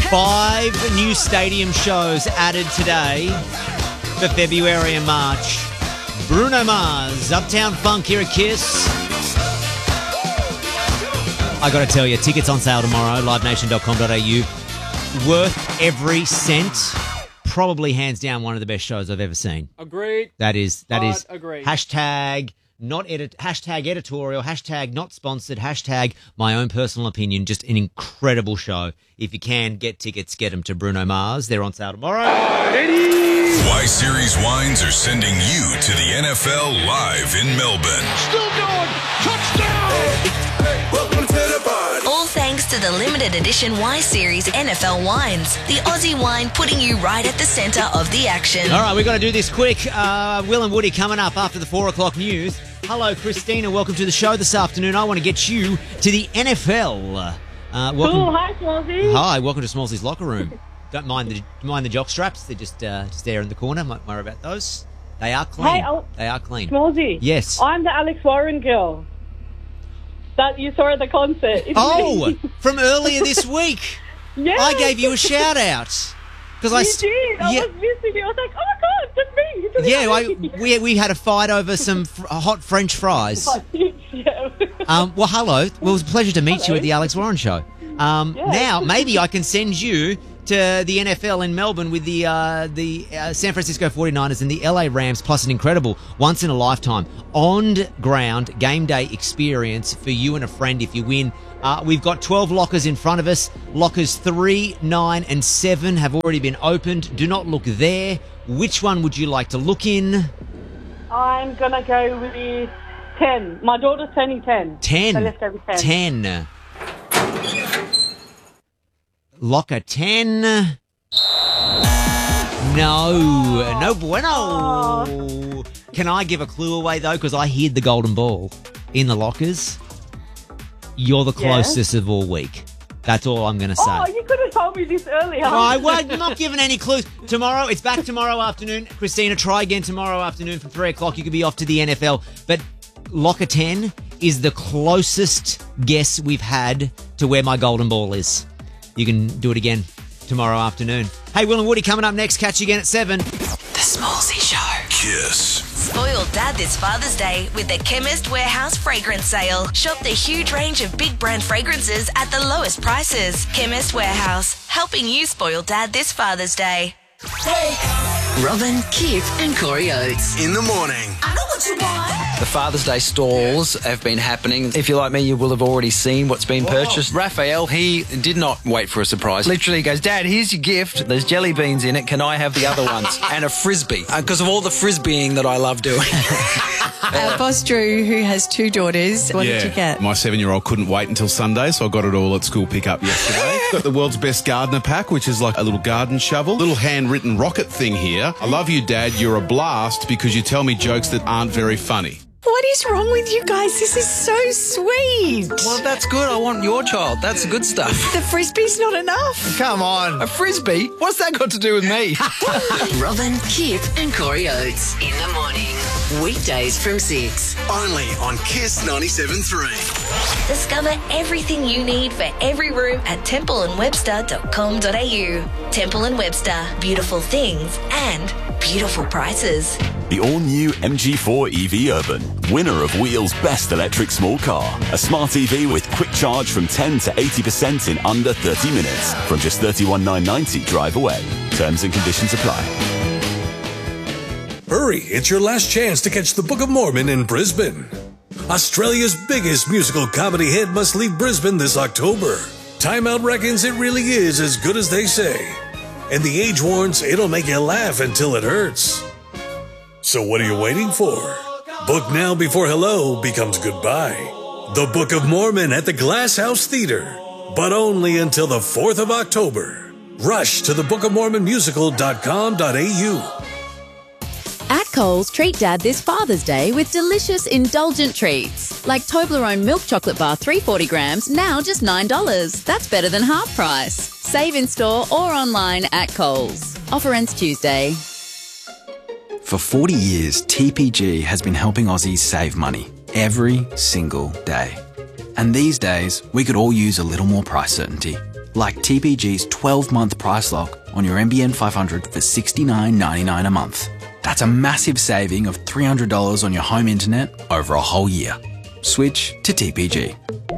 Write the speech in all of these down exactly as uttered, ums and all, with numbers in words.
Five new stadium shows added today for February and March. Bruno Mars, Uptown Funk here at Kiss. I got to tell you, tickets on sale tomorrow, live nation dot com dot a u. Worth every cent. Probably hands down one of the best shows I've ever seen. Agreed. That is that But is agreed. hashtag not edit hashtag editorial, hashtag not sponsored, hashtag my own personal opinion. Just an incredible show. If you can get tickets, get them to Bruno Mars. They're on sale tomorrow. Y-Series Wines are sending you to the N F L live in Melbourne. Still going. Touchdown. Hey, welcome to the party. All thanks to the limited edition Y-Series N F L wines. The Aussie wine putting you right at the centre of the action. All right, we've got to do this quick. Uh, Will and Woody coming up after the four o'clock news. Hello, Christina. Welcome to the show this afternoon. I want to get you to the N F L. Uh, welcome. Cool. Hi, Smallsy. Hi, welcome to Smallsy's locker room. Don't mind the mind the jock straps. They're just uh, just there in the corner. Don't worry about those. They are clean. Hey, I'll- they are clean. Smallsy. Yes. I'm the Alex Warren girl that you saw at the concert. It's Oh, me. from earlier this week. Yes. I gave you a shout out because I You s- did. I yeah, was missing you. I was like, oh my god, that's me. It's yeah. I, me. we we had a fight over some fr- hot French fries. yeah. Um, well, hello. Well, it was a pleasure to meet you Hello. at the Alex Warren Show. Um, Yeah. Now, maybe I can send you to the N F L in Melbourne with the uh, the uh, San Francisco forty-niners and the L A Rams, plus an incredible once-in-a-lifetime on-ground game day experience for you and a friend if you win. Uh, we've got twelve lockers in front of us. Lockers three, nine, and seven have already been opened. Do not look there. Which one would you like to look in? I'm gonna go with ten. My daughter's turning ten. ten. So let's go with ten. ten. Locker ten. No. No bueno. Can I give a clue away, though? Because I hid the golden ball in the lockers. You're the Yeah. closest of all week. That's all I'm going to say. Oh, you could have told me this earlier. I won't, I'm not giving any clues. Tomorrow, it's back tomorrow afternoon. Christina, try again tomorrow afternoon from three o'clock. You could be off to the N F L. But Locker ten is the closest guess we've had to where my golden ball is. You can do it again tomorrow afternoon. Hey, Will and Woody coming up next. Catch you again at seven. The Smallsy Show. Kiss. Spoil Dad this Father's Day with the Chemist Warehouse fragrance sale. Shop the huge range of big brand fragrances at the lowest prices. Chemist Warehouse, helping you spoil Dad this Father's Day. Robin, Kip and Corey Oates. In the morning. I know what you want. The Father's Day stalls have been happening. If you're like me, you will have already seen what's been purchased. Raphael, he did not wait for a surprise. Literally goes, Dad, here's your gift. There's jelly beans in it. Can I have the other ones? And a Frisbee. Because of all the Frisbeeing that I love doing. Our boss Drew, who has two daughters, what yeah, did you get? My seven-year-old couldn't wait until Sunday, so I got it all at school pickup yesterday. Got the world's best gardener pack, which is like a little garden shovel. Little handwritten rocket thing here. I love you, Dad. You're a blast because you tell me jokes that aren't very funny. What is wrong with you guys? This is so sweet. Well, that's good. I want your child. That's good stuff. The Frisbee's not enough. Come on. A Frisbee? What's that got to do with me? Robin, Kip and Corey Oates. In the morning. Weekdays from six. Only on Kiss ninety-seven point three. Discover everything you need for every room at temple and webster dot com dot a u. Temple and Webster, beautiful things and beautiful prices. The all-new M G four E V Urban, winner of Wheel's Best Electric Small Car. A smart E V with quick charge from ten to eighty percent in under thirty minutes. From just thirty-one thousand nine hundred ninety drive away. Terms and conditions apply. Hurry, it's your last chance to catch the Book of Mormon in Brisbane. Australia's biggest musical comedy hit must leave Brisbane this October. Time Out reckons it really is as good as they say. And The Age warns it'll make you laugh until it hurts. So what are you waiting for? Book now before hello becomes goodbye. The Book of Mormon at the Glass House Theatre, but only until the fourth of October. Rush to the book of mormon musical dot com dot a u. At Coles, treat Dad this Father's Day with delicious, indulgent treats. Like Toblerone milk chocolate bar, three hundred forty grams, now just nine dollars. That's better than half price. Save in store or online at Coles. Offer ends Tuesday. For forty years, T P G has been helping Aussies save money every single day. And these days, we could all use a little more price certainty. like T P G's twelve-month price lock on your N B N five hundred for sixty-nine ninety-nine a month. That's a massive saving of three hundred dollars on your home internet over a whole year. Switch to T P G.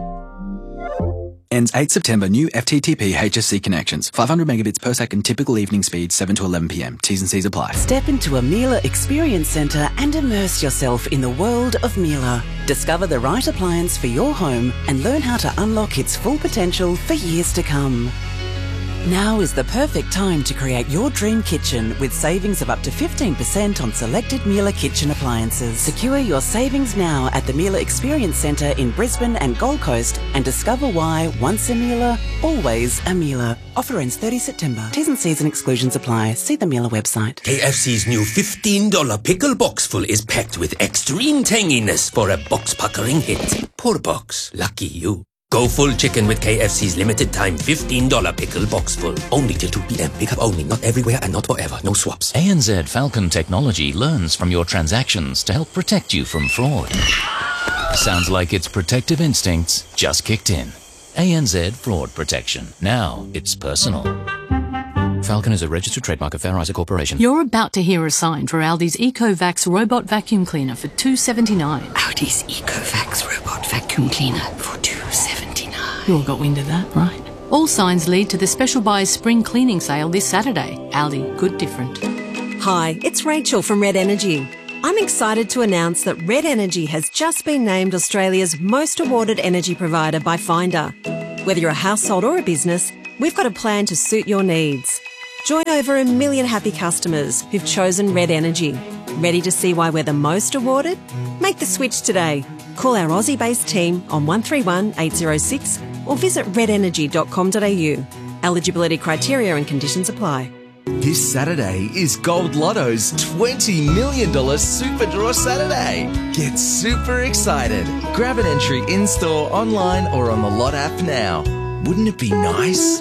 Ends eighth September. New F T T P H S C connections. five hundred megabits per second typical evening speed, seven to eleven p m. T's and C's apply. Step into a Miele Experience Centre and immerse yourself in the world of Miele. Discover the right appliance for your home and learn how to unlock its full potential for years to come. Now is the perfect time to create your dream kitchen with savings of up to fifteen percent on selected Miele kitchen appliances. Secure your savings now at the Miele Experience Centre in Brisbane and Gold Coast and discover why once a Miele, always a Miele. Offer ends thirtieth September. T's and C's and exclusions apply. See the Miele website. K F C's new fifteen dollars pickle box full is packed with extreme tanginess for a box-puckering hit. Poor box. Lucky you. Go full chicken with K F C's limited time fifteen dollars pickle box full. Only till two p m. Pick up only. Not everywhere and not forever. No swaps. A N Z Falcon technology learns from your transactions to help protect you from fraud. Sounds like its protective instincts just kicked in. A N Z Fraud Protection. Now it's personal. Falcon is a registered trademark of Fair Isaac Corporation. You're about to hear a sign for Aldi's EcoVax robot vacuum cleaner for two dollars seventy-nine. Aldi's EcoVax robot vacuum cleaner for two dollars seventy-nine. You all got wind of that, right? All signs lead to the Special Buys Spring Cleaning Sale this Saturday. Aldi, good different. Hi, it's Rachel from Red Energy. I'm excited to announce that Red Energy has just been named Australia's most awarded energy provider by Finder. Whether you're a household or a business, we've got a plan to suit your needs. Join over a million happy customers who've chosen Red Energy. Ready to see why we're the most awarded? Make the switch today. Call our Aussie-based team on one three one eight zero six or visit red energy dot com dot a u. Eligibility criteria and conditions apply. This Saturday is Gold Lotto's twenty million dollars Super Draw Saturday. Get super excited. Grab an entry in-store, online or on the Lot app now. Wouldn't it be nice?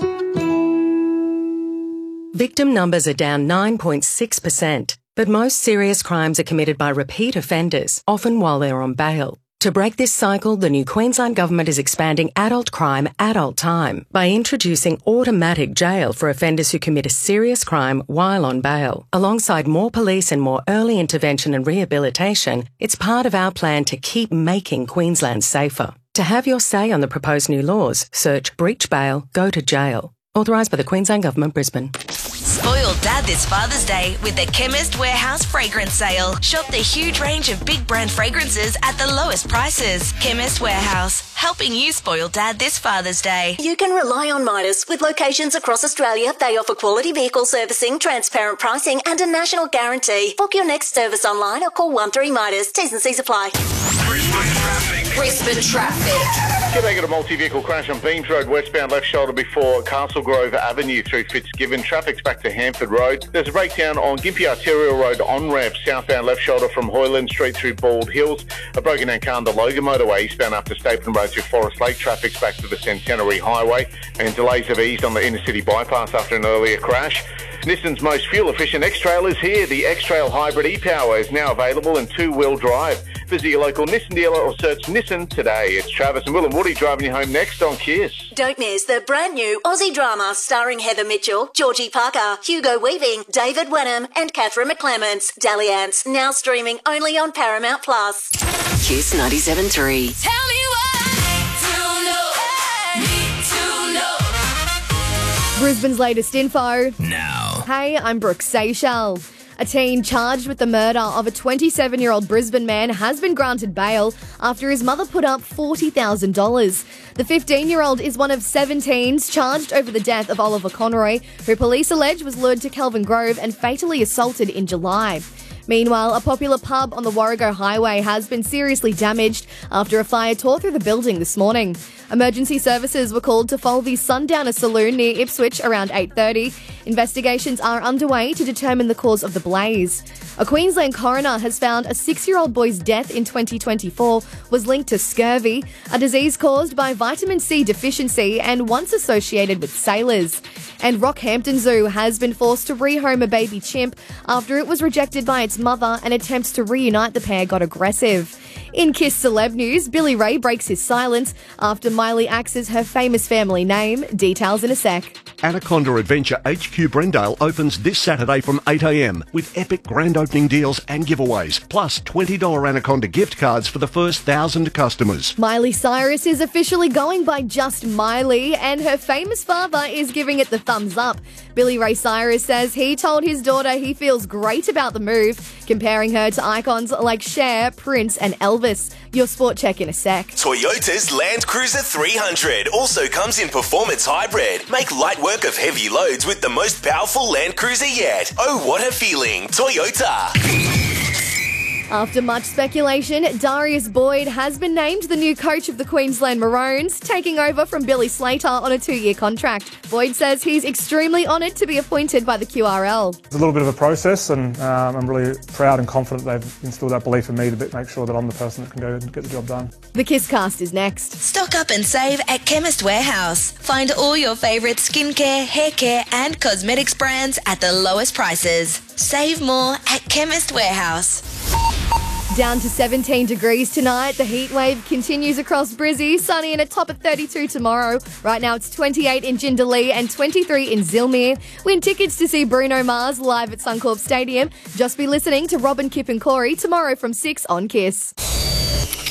Victim numbers are down nine point six percent, but most serious crimes are committed by repeat offenders, often while they're on bail. To break this cycle, the new Queensland Government is expanding adult crime, adult time by introducing automatic jail for offenders who commit a serious crime while on bail. Alongside more police and more early intervention and rehabilitation, it's part of our plan to keep making Queensland safer. To have your say on the proposed new laws, search breach bail, go to jail. Authorised by the Queensland Government, Brisbane. Spoil Dad this Father's Day with the Chemist Warehouse Fragrance Sale. Shop the huge range of big brand fragrances at the lowest prices. Chemist Warehouse, helping you spoil Dad this Father's Day. You can rely on Midas. With locations across Australia, they offer quality vehicle servicing, transparent pricing and a national guarantee. Book your next service online or call one three Midas. T's and C's apply. Brisbane traffic. G'day, got a multi-vehicle crash on Beams Road, westbound left shoulder before Castle Grove Avenue through Fitzgibbon. Traffic's back to Hanford Road. There's a breakdown on Gympie Arterial Road on-ramp, southbound left shoulder from Hoyland Street through Bald Hills. A broken down car on the Logan motorway, eastbound up to Stapleton Road through Forest Lake. Traffic's back to the Centenary Highway. And delays have eased on the inner city bypass after an earlier crash. Nissan's most fuel-efficient X-Trail is here. The X-Trail Hybrid e-Power is now available in two-wheel drive. Visit your local Nissan dealer or search Nissan today. It's Travis and Will and Woody driving you home next on Kiss. Don't miss the brand new Aussie drama starring Heather Mitchell, Georgie Parker, Hugo Weaving, David Wenham and Catherine McClements. Dalliance, now streaming only on Paramount Plus. Kiss ninety-seven point three. Tell me what I need to know. Need to know. Brisbane's latest info. Now. Hey, I'm Brooke Seychelles. A teen charged with the murder of a twenty-seven-year-old Brisbane man has been granted bail after his mother put up forty thousand dollars. The fifteen-year-old is one of seven teens charged over the death of Oliver Conroy, who police allege was lured to Kelvin Grove and fatally assaulted in July. Meanwhile, a popular pub on the Warrego Highway has been seriously damaged after a fire tore through the building this morning. Emergency services were called to Folby's Sundowner Saloon near Ipswich around eight thirty. Investigations are underway to determine the cause of the blaze. A Queensland coroner has found a six-year-old boy's death in twenty twenty-four was linked to scurvy, a disease caused by vitamin C deficiency and once associated with sailors. And Rockhampton Zoo has been forced to rehome a baby chimp after it was rejected by its mother and attempts to reunite the pair got aggressive. In Kiss Celeb News, Billy Ray breaks his silence after Miley axes her famous family name. Details in a sec. Anaconda Adventure H Q Brendale opens this Saturday from eight a m with epic grand opening deals and giveaways, plus twenty dollars Anaconda gift cards for the first thousand customers. Miley Cyrus is officially going by just Miley, and her famous father is giving it the thumbs up. Billy Ray Cyrus says he told his daughter he feels great about the move, comparing her to icons like Cher, Prince and Elvis. Your sport check in a sec. Toyota's Land Cruiser three hundred also comes in performance hybrid. Make light work of heavy loads with the most powerful Land Cruiser yet. Oh, what a feeling. Toyota. After much speculation, Darius Boyd has been named the new coach of the Queensland Maroons, taking over from Billy Slater on a two-year contract. Boyd says he's extremely honoured to be appointed by the Q R L. It's a little bit of a process, and um, I'm really proud and confident they've instilled that belief in me to make sure that I'm the person that can go and get the job done. The Kisscast is next. Stock up and save at Chemist Warehouse. Find all your favourite skincare, hair care and cosmetics brands at the lowest prices. Save more at Chemist Warehouse. Down to seventeen degrees tonight. The heat wave continues across Brizzy. Sunny and a top at thirty-two tomorrow. Right now it's twenty-eight in Jindalee and twenty-three in Zilmere. Win tickets to see Bruno Mars live at Suncorp Stadium. Just be listening to Robin, Kip and Corey tomorrow from six on Kiss.